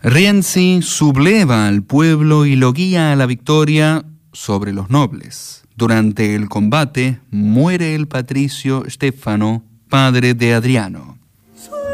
Rienzi subleva al pueblo y lo guía a la victoria sobre los nobles. Durante el combate muere el patricio Stefano, padre de Adriano.